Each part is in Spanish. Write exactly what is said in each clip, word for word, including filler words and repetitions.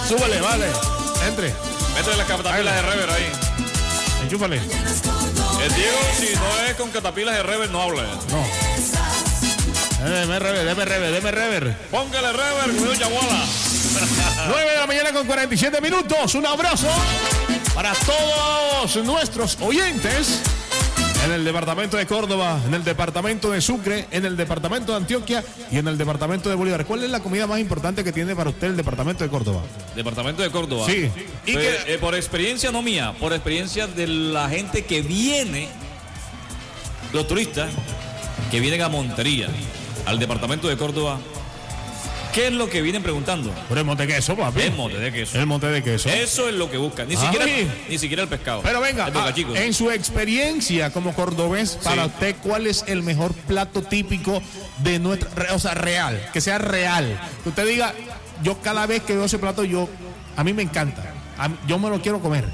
Súbale, vale. Entre. Métele las catapilas de rever ahí. Enchúfale. El Diego, si no es con catapilas de rever, no habla. No. Deme rever, deme rever, deme rever. Póngale rever, cuidado, Yaguala. nueve de la mañana con cuarenta y siete minutos. Un abrazo para todos nuestros oyentes en el departamento de Córdoba, en el departamento de Sucre, en el departamento de Antioquia y en el departamento de Bolívar. ¿Cuál es la comida más importante que tiene para usted el departamento de Córdoba? Departamento de Córdoba. Sí. Y que, eh, por experiencia no mía, por experiencia de la gente que viene, los turistas que vienen a Montería, al departamento de Córdoba. ¿Qué es lo que vienen preguntando? Por el monte de queso, papi. El monte de queso. El monte de queso. Eso es lo que buscan. Ni, siquiera, ni siquiera el pescado. Pero venga, a, en su experiencia como cordobés, para sí. usted, ¿cuál es el mejor plato típico de nuestra, o sea, real? Que sea real. Que usted diga, yo cada vez que veo ese plato, yo, a mí me encanta. A mí, yo me lo quiero comer.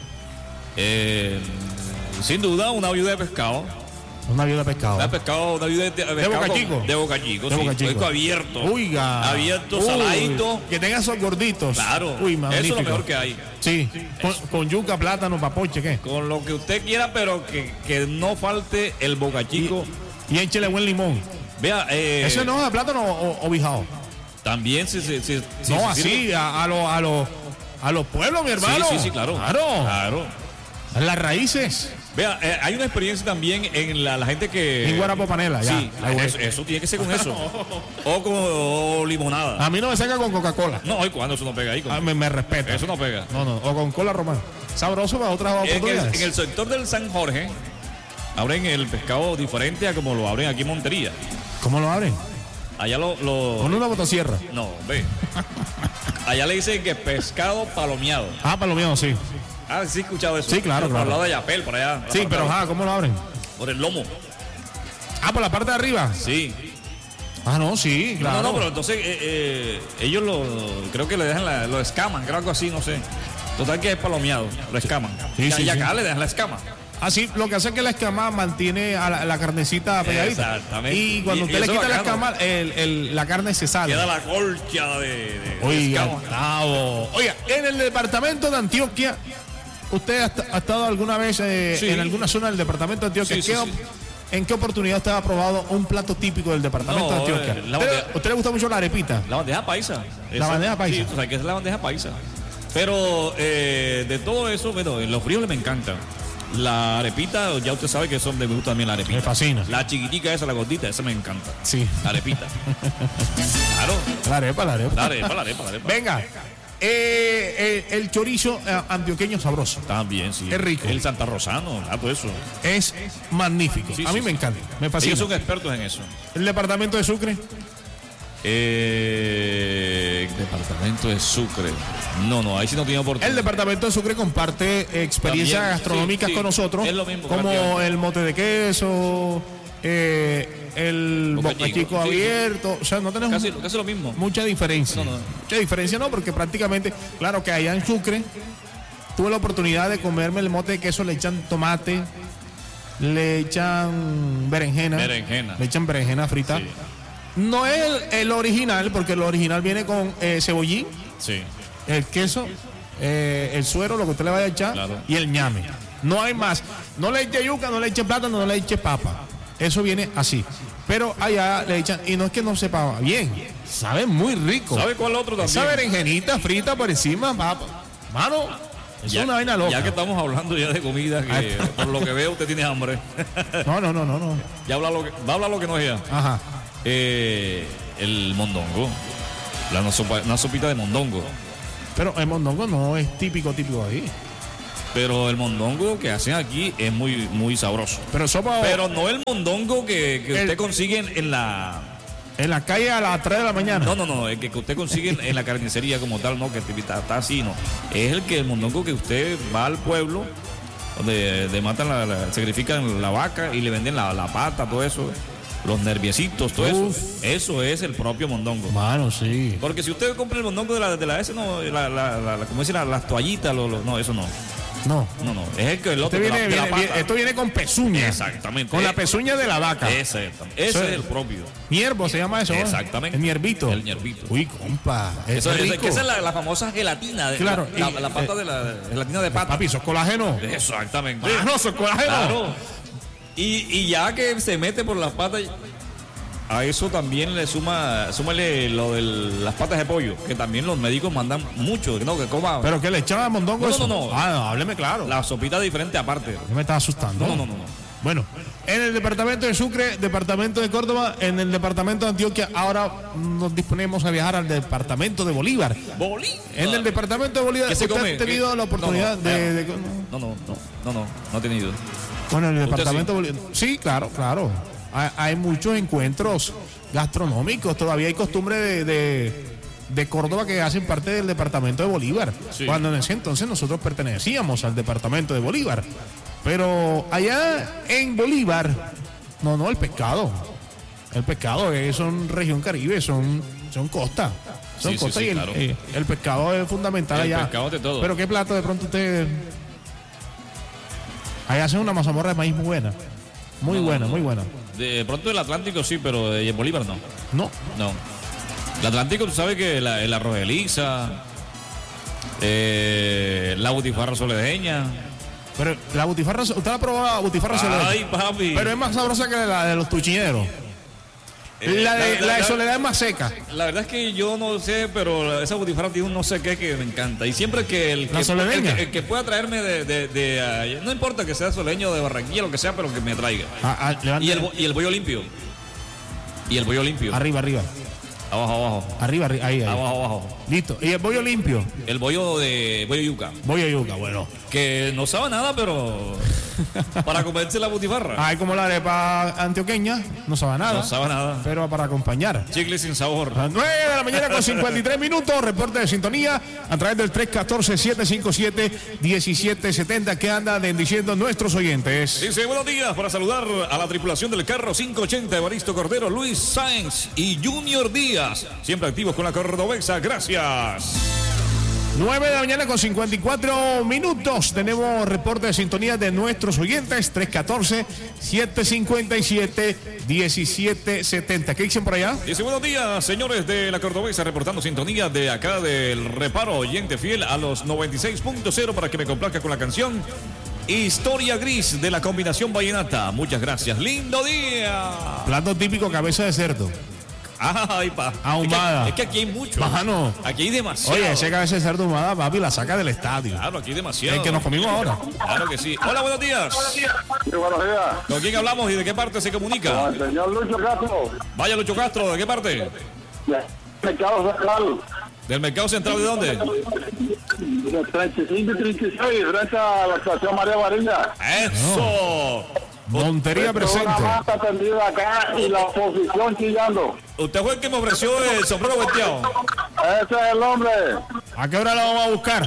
Eh, sin duda, una viuda de pescado. Una viuda de pescado. Una pescado, una viuda de, de, de Boca Chico. De Boca Chico, de sí. Boca Chico. abierto. Oiga. Abierto, Uy, saladito. Que tenga esos gorditos. Claro. Uy, magnífico. Eso es lo mejor que hay. Sí. Con, con yuca, plátano, papoche, ¿qué? Con lo que usted quiera, pero que, que no falte el Boca Chico. Y, y échele buen limón. Vea, eh. ¿Eso es hoja de plátano o, o bijao? También, sí, sí, sí. No, sí, así, sí, a, a los a los a los pueblos, mi hermano. Sí, sí, sí, claro. Claro. Claro. Las raíces. Vea, eh, hay una experiencia también en la, la gente que... En Guarapopanela, ya. Sí, eso, eso tiene que ser con eso. O con o limonada. A mí no me saca con Coca-Cola. No, hoy cuando eso no pega ahí. Con... Ah, me, me respeta. Eso no pega. No, no, o con cola romana. Sabroso para otras oportunidades. En el, en el sector del San Jorge, abren el pescado diferente a como lo abren aquí en Montería. ¿Cómo lo abren? Allá lo... lo... Con una motosierra. No, ve. Allá le dicen que pescado palomeado. Ah, palomeado, sí. Ah, sí he escuchado eso. Sí, claro, claro. Por el lado de Yapel, por allá. Sí, pero ajá, ¿cómo lo abren? Por el lomo. Ah, por la parte de arriba. Sí. Ah, no, sí, claro. No, no, pero entonces eh, eh, ellos lo, creo que le dejan, la, lo escaman, creo algo así, no sé. Total que es palomeado, lo escaman. Sí, y, sí, y acá sí. le dejan la escama. Así, lo que hace es que la escama mantiene a la, la carnecita pegadita. Exactamente. Y cuando y, usted y le quita la bacano. escama, el, el, la carne se sale. Queda la colcha de, de, Oiga, de escama. Oiga, en el departamento de Antioquia, ¿usted ha, ha estado alguna vez eh, sí. en alguna zona del departamento de Antioquia? Sí, sí, ¿Qué, sí. ¿En qué oportunidad usted ha probado un plato típico del departamento no, de Antioquia? Eh, ¿Usted, ¿Usted le gusta mucho la arepita? La bandeja paisa. La Esa, bandeja paisa. Sí, o sea, que es la bandeja paisa. Pero eh, de todo eso, bueno, los frijoles me encantan. La arepita, ya usted sabe que son de me gusta también la arepita. Me fascina. La chiquitica esa, la gordita, esa me encanta. Sí. La arepita. Claro. La arepa, la arepa. La arepa, la arepa, la arepa. Venga. Eh, eh, el chorizo eh, antioqueño sabroso. También, sí. Es rico. El Santa Rosano, todo eso. Es magnífico. Sí, a sí, mí sí. me encanta. Me fascina. Ellos son expertos en eso. ¿El departamento de Sucre? Eh, departamento de Sucre. No, no, ahí sí no tiene oportunidad. El departamento de Sucre comparte experiencias También, gastronómicas sí, sí. con nosotros. Es lo mismo, como prácticamente. el mote de queso, eh, el Boca boca Chico, chico sí, abierto. O sea, no tenemos Casi, casi lo mismo. mucha diferencia. No, no. Mucha diferencia no, porque prácticamente, claro que allá en Sucre tuve la oportunidad de comerme el mote de queso, le echan tomate, le echan berenjena, Berenjena. le echan berenjena frita. Sí. No es el, el original, porque el original viene con eh, cebollín, Sí. el queso, eh, el suero, lo que usted le vaya a echar, Claro. y el ñame. No hay más. No le eche yuca, no le eche plátano, no le eche papa. Eso viene así. Pero allá le echan, y no es que no sepa bien, sabe muy rico. ¿Sabe cuál otro también? Esa berenjenita frita por encima, papa. Mano, es Ya- una vaina loca. Ya que estamos hablando ya de comida, que por lo que veo usted tiene hambre. No, no, no, no, no. Ya habla lo que, va a hablar lo que no es ya. Ajá. Eh, el mondongo. La, una, sopa- una sopita de mondongo. Pero el mondongo no es típico, típico ahí. Pero el mondongo que hacen aquí es muy, muy sabroso. Pero sopa Pero no el mondongo que, que El- usted consigue en, en la... en la calle a las tres de la mañana. No, no, no, el que, que usted consigue en, en la carnicería como tal, no, que está, está así, no. Es el que el mondongo que usted va al pueblo, donde de matan la, la- sacrifican la vaca y le venden la, la pata, todo eso, los nerviecitos, todo Uf. eso. Eso es el propio mondongo. Mano, sí. Porque si usted compra el mondongo de la, de la S, no, la, la, la, la- como dice, la- las toallitas, lo- lo- no, eso no. No. No, no. Es el que el otro Este viene, de la, de la viene, pata. viene, esto viene con pezuña. Exactamente. Con Eh, la pezuña de la vaca. Ese, ese Eso es es- el propio. Ñerbo se llama eso. ¿no? Exactamente. El ñerbito. El ñerbito. Uy, compa. Es Eso, rico. es, que esa es la, la famosa gelatina. De, Claro, La, y- la, la pata eh, de la gelatina de pata. Papi, eso es colágeno. Exactamente. Ah, no, eso es colágeno. Claro. Y, y ya que se mete por las patas, a eso también le suma, súmale lo de las patas de pollo, que también los médicos mandan mucho, ¿no? Que coma ¿Pero qué le echaba mondongo No, no, eso? no, no. Ah, no, hábleme claro. la sopita diferente aparte. ¿Qué me estaba asustando? No, no, no, no. Bueno, en el departamento de Sucre, departamento de Córdoba, en el departamento de Antioquia, ahora nos disponemos a viajar al departamento de Bolívar. Bolí. En el departamento de Bolívar, ¿Qué se ¿usted come? ha tenido ¿Qué? la oportunidad No, no, de, no. de- No, no, no, no, no, no he tenido. Bueno, en el ¿Usted departamento de Bolívar. Sí, claro, claro. Hay, hay muchos encuentros gastronómicos. Todavía hay costumbre de, de, de Córdoba que hacen parte del departamento de Bolívar. Sí. Cuando en ese entonces nosotros pertenecíamos al departamento de Bolívar. Pero allá en Bolívar, no, no, el pescado. El pescado es son región Caribe, son, son costa. Son Sí, sí, costa sí, y el, claro. eh, el pescado es fundamental El allá. pescado de todo. Pero qué plato de pronto usted. Allá hacen una mazamorra de maíz muy buena. Muy No, buena, no. muy buena. De pronto el Atlántico sí, pero de en Bolívar no. No. No. El Atlántico, tú sabes que la, el arroz de lisa, eh, la butifarra soledeña. Pero la butifarra, ¿usted ha probado la butifarra soledad? Ay, papi. Pero es más sabrosa que la de los tuchineros. Eh, la, de, la- la de la- soledad es más seca. La verdad es que yo no sé, pero esa butifarra tiene un no sé qué que me encanta. Y siempre que el ¿La que, soledeña? el que, el que pueda traerme de, de, de, ah, no importa que sea soleño de Barranquilla, lo que sea, pero que me traiga. Ah, ah, levante- Y el, bo- y el bollo limpio. Y el bollo limpio. Arriba, arriba. Abajo, abajo. Arriba, arriba. Ahí, ahí. Abajo, abajo. Listo. Y el bollo limpio. El bollo de bollo yuca. Bollo yuca, bueno. Que no sabe nada, pero para comerse la butifarra. Hay como la arepa antioqueña, no sabe nada. No sabe nada. Pero para acompañar. Chicle sin sabor. A las nueve de la mañana con cincuenta y tres minutos, reporte de sintonía a través del tres uno cuatro, siete cinco siete, uno siete siete cero que anda bendiciendo nuestros oyentes. Dice buenos días para saludar a la tripulación del carro quinientos ochenta, Evaristo Cordero, Luis Sáenz y Junior Díaz. Siempre activos con la cordobesa. Gracias. nueve de la mañana con cincuenta y cuatro minutos. Tenemos reporte de sintonía de nuestros oyentes. tres uno cuatro, siete cinco siete, uno siete siete cero. ¿Qué dicen por allá? Dice buenos días, señores de la cordobesa, reportando sintonía de acá del reparo, oyente fiel a los noventa y seis punto cero para que me complazca con la canción Historia Gris de la combinación vallenata. Muchas gracias. Lindo día. Plato típico, cabeza de cerdo. Ay, pa. Ahumada. Es que, es que aquí hay mucho. Bajano. Aquí hay demasiado. Oye, ese cabeza de cerdo ahumada, papi, la saca del estadio. Claro, aquí hay demasiado. El que nos comimos ahora. Claro que sí. Hola, buenos días. Sí, buenos días. ¿Con quién hablamos y de qué parte se comunica? El señor Lucho Castro, Vaya Lucho Castro, ¿de qué parte? de Mercado Central, ¿Del Mercado Central de dónde? de treinta y cinco y treinta y seis, frente a la estación María Varilla. ¡Eso! Montería Toda una presente. mata tendida acá y la oposición chillando. Usted fue el que me ofreció el sombrero volteado. Ese es el hombre. ¿A qué hora la vamos a buscar?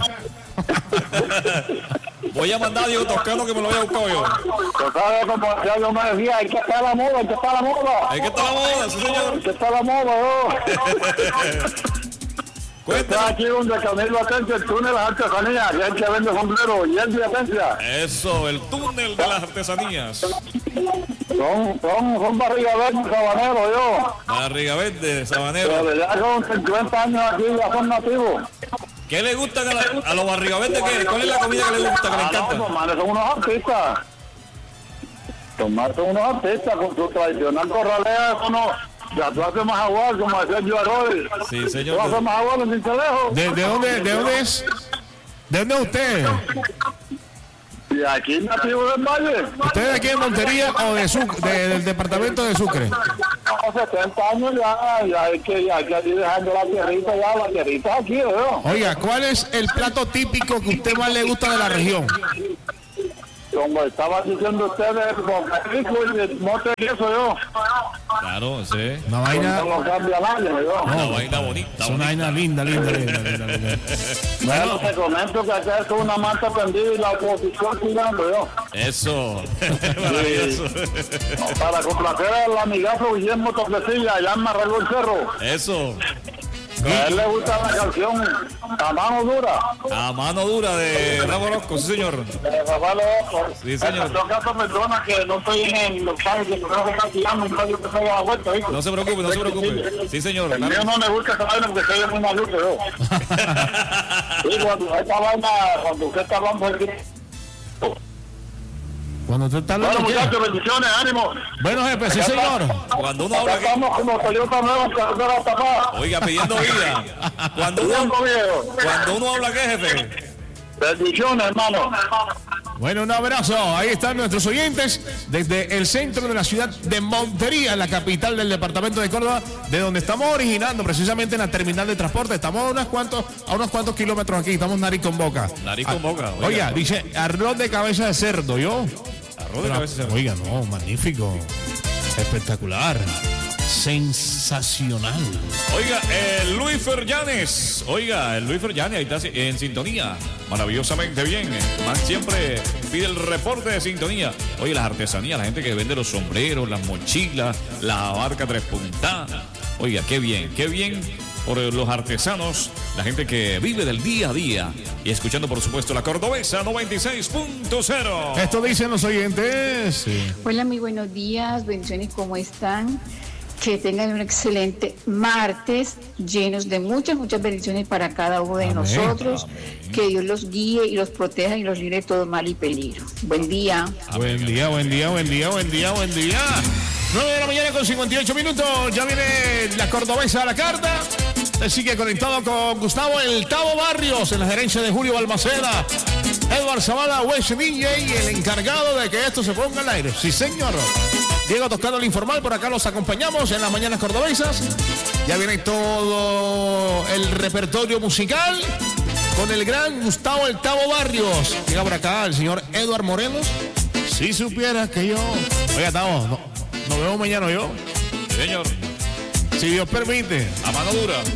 Voy a mandar a Diego Toscano que me lo había buscado yo. Tú sabes como decía yo me decía, hay que estar a la moda, hay que estar a la moda. Ahí que está la moda, sí señor. Hay que estar a la moda, ¿no? Está Cuéntame. aquí donde Camilo Atencia, el túnel de las artesanías, y hay que vende sombrero, y él de Atencia. Eso, el túnel de las artesanías. Son, son, son barriga verde, sabanero, yo. Barriga verde, Pero sabanero. ya con cincuenta años aquí ya son nativos. ¿Qué le gusta a, la- a los barriga verdes? ¿Qué- ¿Cuál es la comida que le gusta, que le Ah, no, encanta? los manes son unos artistas. Los manes son unos artistas con su tradicional corralea, uno ya tú haces más aguas, como decía yo Arroy. Sí, Tú señor. haces más aguas en Cincelejo. ¿De, de dónde, ¿De dónde es? ¿De dónde es usted? Y aquí nativo del Valle. ¿Usted es de aquí en Montería o de Suc- de- del departamento de Sucre? Hace setenta años ya, ya hay que, ya hay que ir dejando la tierrita ya, la tierrita aquí, ¿no? Oiga, ¿cuál es el plato típico que usted más le gusta de la región? Como estaba diciendo ustedes, Boca Rico y el mote y eso yo. Claro, sí. Una vaina, No cambia nadie, yo. Una vaina bonita. es una vaina linda, linda, linda, linda, linda. Bueno, te comento que acá es una manta tendida y la oposición tirando yo. Eso. Maravilloso. Para complacer al amigazo Guillermo Torrecilla, allá en Marrero el Cerro. Eso. A él le gusta la canción a mano dura. A mano dura de Rafa Orozco, sí señor. Eh, Rafael Orozco. Sí, señor. Tengo caso, perdona que no estoy en los países, que creo que está tirando un radio que se haya vuelto, ¿viste? No se preocupe, no se preocupe. Sí señor. El mío no me gusta esa vaina porque soy muy maluco, yo. Sí, cuando esta vaina, cuando usted está hablando de... Cuando usted está Bueno, hablando. muchachos, bendiciones, ánimo. Bueno, jefe, sí, señor. Cuando uno Acá habla que... estamos como Toyota nueva, carretera tapada. Oiga, pidiendo vida. Cuando uno, Tiempo viejo. cuando uno habla, ¿qué, jefe? Bendiciones, hermano. Bueno, un abrazo. Ahí están nuestros oyentes desde el centro de la ciudad de Montería, la capital del departamento de Córdoba, de donde estamos originando precisamente en la terminal de transporte. Estamos a unos cuantos, a unos cuantos kilómetros aquí. Estamos nariz con boca. Nariz con boca. Oiga, oiga dice arroz de cabeza de cerdo, ¿yo? Arroz de cabeza de cerdo. Oiga, no, magnífico. Espectacular. Sensacional. Oiga, el Luis Ferllanes. Oiga, el Luis Ferllanes, ahí está en sintonía. Maravillosamente bien. Man siempre pide el reporte de sintonía. Oye, las artesanías, la gente que vende los sombreros, las mochilas, la barca tres puntas. Oiga, qué bien, qué bien por los artesanos, la gente que vive del día a día. Y escuchando, por supuesto, la Cordobesa noventa y seis punto cero. Esto dicen los oyentes. Sí. Hola, muy buenos días, bendiciones, ¿cómo están? Que tengan un excelente martes, llenos de muchas, muchas bendiciones para cada uno de Amén. nosotros. Amén. Que Dios los guíe y los proteja y los libre de todo mal y peligro. Buen día. Buen día, buen día, buen día, buen día, buen día. nueve de la mañana con cincuenta y ocho minutos. Ya viene la Cordobesa a la carta. Se sigue conectado con Gustavo El Tavo Barrios en la gerencia de Julio Balmaceda. Edward Zavala, West D J y el encargado de que esto se ponga al aire. Sí, señor. Diego Toscano, el informal, por acá los acompañamos en las mañanas cordobesas. Ya viene todo el repertorio musical con el gran Gustavo El Tavo Barrios. Llega por acá el señor Edward Morelos. Si supieras que yo... Oiga, Tavo, no, nos vemos mañana, yo. Señor, Si Dios permite. a mano dura.